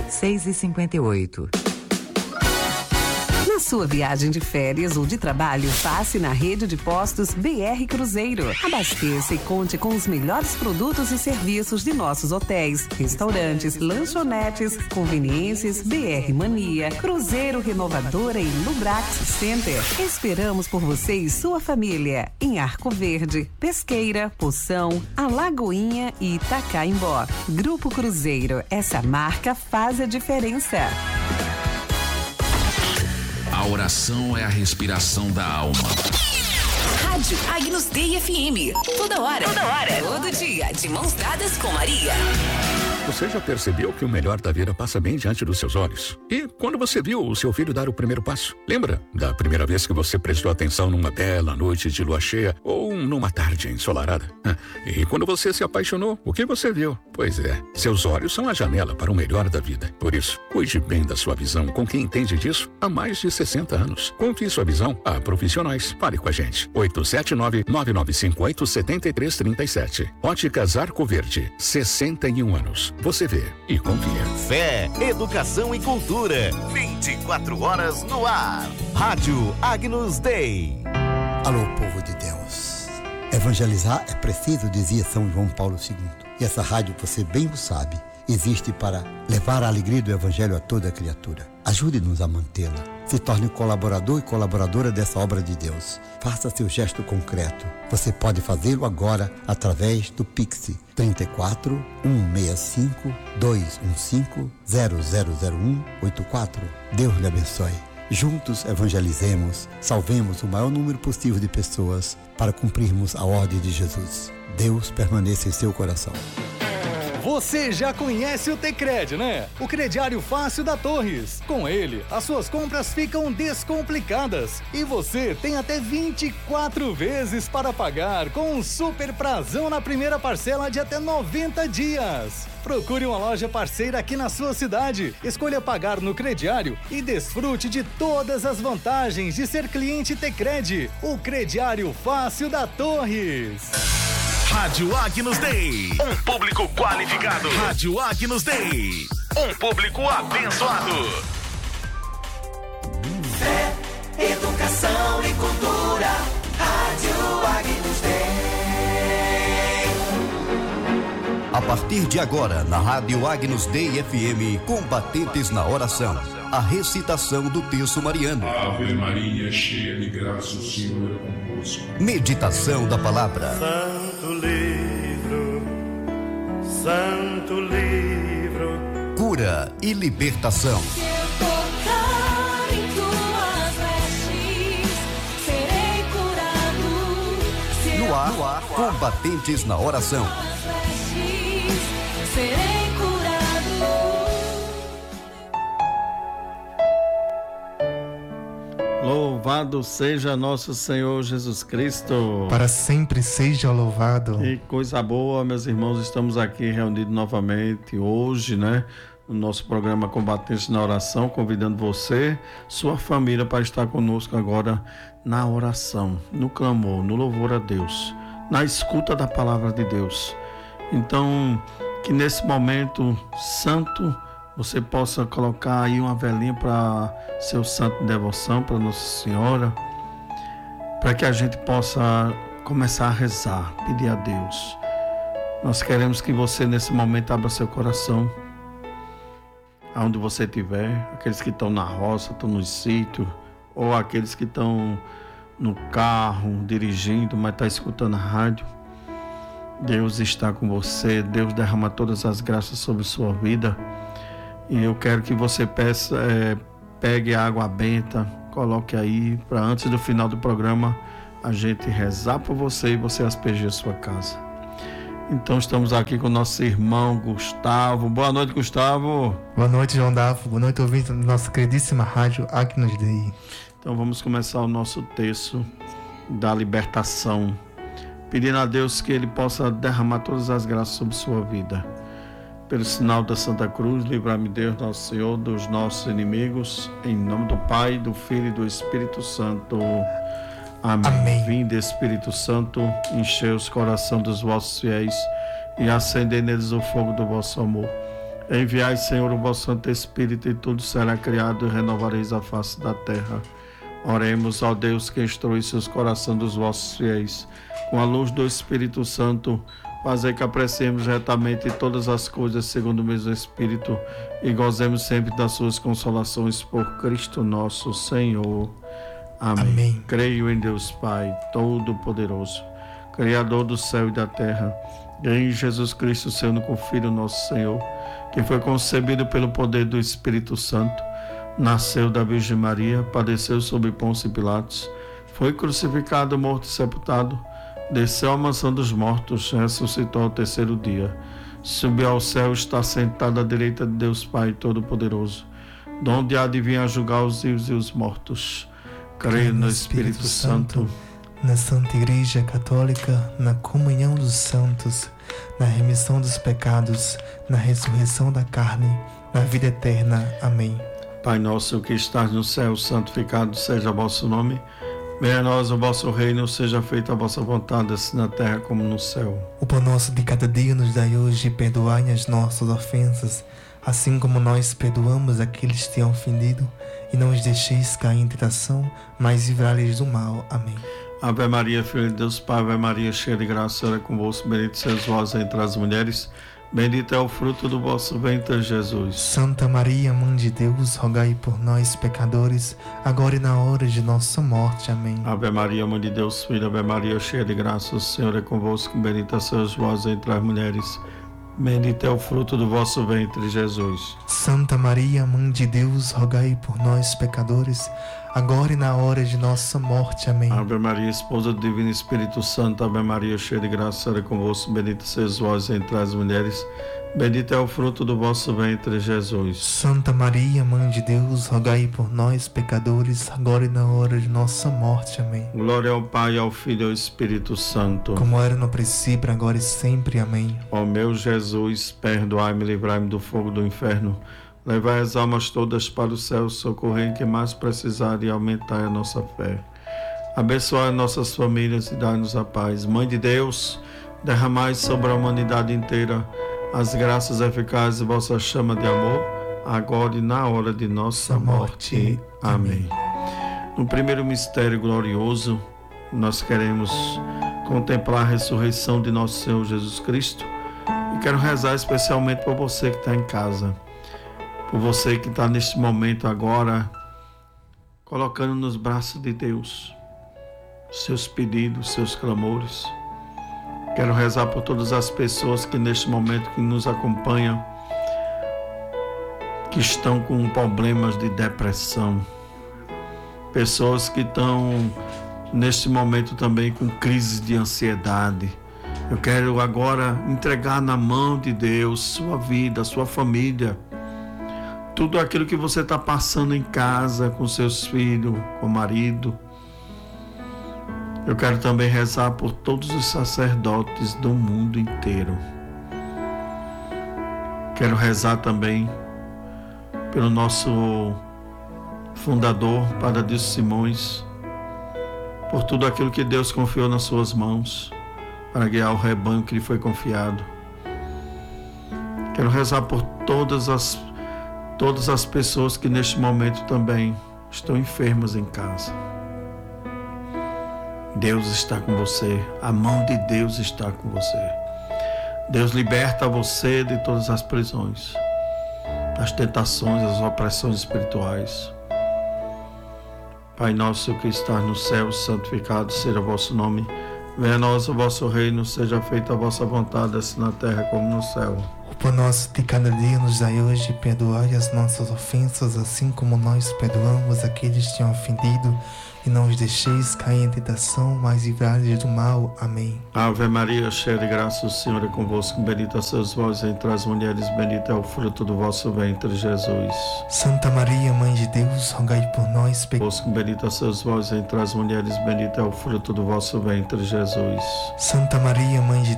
6h58. Na sua viagem de férias ou de trabalho, passe na rede de postos BR Cruzeiro. Abasteça e conte com os melhores produtos e serviços de nossos hotéis, restaurantes, lanchonetes, conveniências, BR Mania, Cruzeiro Renovadora e Lubrax Center. Esperamos por você e sua família em Arco Verde, Pesqueira, Poção, Alagoinha e Itacaimbó. Grupo Cruzeiro, essa marca faz a diferença. A oração é a respiração da alma. Rádio Agnus Dei FM. Toda hora. Todo dia. De mãos dadas com Maria. Você já percebeu que o melhor da vida passa bem diante dos seus olhos? E quando você viu o seu filho dar o primeiro passo? Lembra da primeira vez que você prestou atenção numa bela noite de lua cheia ou numa tarde ensolarada? E quando você se apaixonou, o que você viu? Pois é, seus olhos são a janela para o melhor da vida. Por isso, cuide bem da sua visão com quem entende disso há mais de 60 anos. Confie sua visão a profissionais. Fale com a gente. 879-9958-7337. Óticas Arco Verde, 61 anos. Você vê e confia. Fé, educação e cultura. 24 horas no ar. Rádio Agnus Dei. Alô, povo de Deus. Evangelizar é preciso, dizia São João Paulo II. E essa rádio, você bem o sabe, existe para levar a alegria do Evangelho a toda criatura. Ajude-nos a mantê-la. Se torne colaborador e colaboradora dessa obra de Deus. Faça seu gesto concreto. Você pode fazê-lo agora através do Pix 34 165 215 000184. Deus lhe abençoe. Juntos evangelizemos, salvemos o maior número possível de pessoas para cumprirmos a ordem de Jesus. Deus permaneça em seu coração. Você já conhece o Tecred, né? O crediário fácil da Torres. Com ele, as suas compras ficam descomplicadas e você tem até 24 vezes para pagar com um super prazão na primeira parcela de até 90 dias. Procure uma loja parceira aqui na sua cidade. Escolha pagar no crediário e desfrute de todas as vantagens de ser cliente Tecred. O crediário fácil da Torres. Rádio Agnus Dei. Um público qualificado. Rádio Agnus Dei. Um público abençoado. Fé, educação e cultura. Rádio Agnus Dei. A partir de agora, na Rádio Agnus Dei FM, Combatentes na Oração. A recitação do terço mariano. Ave Maria, cheia de graça, o Senhor é convosco. Meditação da palavra. Santo livro, Cura e libertação. se eu tocar em tuas vestes, serei curado. Se No ar, Combatentes na Oração. vestes, serei curado. Louvado seja nosso Senhor Jesus Cristo. Para sempre seja louvado. Que coisa boa, meus irmãos, estamos aqui reunidos novamente hoje, né? No nosso programa Combatentes na Oração, convidando você, sua família, para estar conosco agora na oração, no clamor, no louvor a Deus, na escuta da palavra de Deus. Então, que nesse momento santo, você possa colocar aí uma velinha para seu santo de devoção, para Nossa Senhora, para que a gente possa começar a rezar, pedir a Deus. Nós queremos que você nesse momento abra seu coração, aonde você estiver, aqueles que estão na roça, estão no sítio, ou aqueles que estão no carro, dirigindo, mas estão escutando a rádio. Deus está com você, Deus derrama todas as graças sobre sua vida. E eu quero que você pegue a água benta, coloque aí, para antes do final do programa a gente rezar por você e você aspergir a sua casa. Então estamos aqui com o nosso irmão Gustavo. Boa noite, Gustavo. Boa noite, João Dafo. Boa noite, ouvinte da nossa queridíssima rádio Agnus Dei. Então vamos começar o nosso texto da libertação, pedindo a Deus que Ele possa derramar todas as graças sobre sua vida. Pelo sinal da Santa Cruz, livrar-me Deus, nosso Senhor, dos nossos inimigos, em nome do Pai, do Filho e do Espírito Santo. Amém. Amém. Vinde, Espírito Santo, enchei os corações dos vossos fiéis e acendei neles o fogo do vosso amor. Enviai, Senhor, o vosso Santo Espírito, e tudo será criado, e renovareis a face da terra. Oremos ao Deus que instruísse os corações dos vossos fiéis. Com a luz do Espírito Santo, fazei que apreciemos retamente todas as coisas segundo o mesmo Espírito e gozemos sempre das suas consolações por Cristo nosso Senhor. Amém. Amém. Creio em Deus Pai, Todo-Poderoso, Criador do céu e da terra, e em Jesus Cristo, seu único Filho, nosso Senhor, que foi concebido pelo poder do Espírito Santo, nasceu da Virgem Maria, padeceu sob Pôncio Pilatos, foi crucificado, morto e sepultado, desceu à mansão dos mortos, ressuscitou ao terceiro dia, subiu ao céu, está sentado à direita de Deus Pai Todo-Poderoso, donde há de vir a julgar os vivos e os mortos. Creio no Espírito Santo, na Santa Igreja Católica, na comunhão dos santos, na remissão dos pecados, na ressurreição da carne, na vida eterna. Amém. Pai nosso que estás no céu, santificado seja o vosso nome. Venha a nós o vosso reino, seja feita a vossa vontade, assim na terra como no céu. O pão nosso de cada dia nos dai hoje, e perdoai as nossas ofensas, assim como nós perdoamos aqueles que têm ofendido, e não os deixeis cair em tentação, mas livrai-nos do mal. Amém. Ave Maria, Filha de Deus Pai, Ave Maria, cheia de graça, o Senhor é convosco, bendita sois vós entre as mulheres, bendito é o fruto do vosso ventre, Jesus. Santa Maria, Mãe de Deus, rogai por nós, pecadores, agora e na hora de nossa morte. Amém. Ave Maria, Mãe de Deus, Filha, Ave Maria, cheia de graça, o Senhor é convosco, bendita sois vós entre as mulheres, bendito é o fruto do vosso ventre, Jesus. Santa Maria, Mãe de Deus, rogai por nós, pecadores, agora e na hora de nossa morte. Amém. Ave Maria, esposa do Divino Espírito Santo, Ave Maria, cheia de graça, o Senhor é convosco, bendita sois vós entre as mulheres, bendito é o fruto do vosso ventre, Jesus. Santa Maria, Mãe de Deus, rogai por nós, pecadores, agora e na hora de nossa morte. Amém. Glória ao Pai, ao Filho e ao Espírito Santo, como era no princípio, agora e sempre. Amém. Ó meu Jesus, perdoai-me e livrai-me do fogo do inferno. Levai as almas todas para o céu, socorrei quem mais precisar e aumentai a nossa fé. Abençoai nossas famílias e dai-nos a paz. Mãe de Deus, derramai sobre a humanidade inteira as graças eficazes de vossa chama de amor, agora e na hora de nossa morte. Amém. No primeiro mistério glorioso, nós queremos contemplar a ressurreição de nosso Senhor Jesus Cristo. E quero rezar especialmente por você que está em casa, por você que está neste momento agora, colocando nos braços de Deus seus pedidos, seus clamores. Quero rezar por todas as pessoas que neste momento que nos acompanham, que estão com problemas de depressão, pessoas que estão neste momento também com crises de ansiedade. Eu quero agora entregar na mão de Deus sua vida, sua família, tudo aquilo que você está passando em casa, com seus filhos, com o marido. Eu quero também rezar por todos os sacerdotes do mundo inteiro. Quero rezar também pelo nosso fundador, Padre Adilson Simões, por tudo aquilo que Deus confiou nas suas mãos, para guiar o rebanho que lhe foi confiado. Quero rezar por todas as pessoas que neste momento também estão enfermas em casa. Deus está com você, a mão de Deus está com você. Deus liberta você de todas as prisões, das tentações, das opressões espirituais. Pai nosso que estás no céu, santificado seja o vosso nome. Venha a nós o vosso reino, seja feita a vossa vontade, assim na terra como no céu. O pão nosso de cada dia nos dai hoje, e perdoai as nossas ofensas, assim como nós perdoamos aqueles que têm ofendido, e não os deixeis cair em tentação, mas livrai-nos do mal. Amém. Ave Maria, cheia de graça, o Senhor é convosco, bendita sois vós entre as mulheres, bendito é o fruto do vosso ventre, Jesus. Santa Maria, Mãe de Deus, rogai por nós, pecadores. Bendita sois vós entre as mulheres, bendito é o fruto do vosso ventre, Jesus. Santa Maria, Mãe de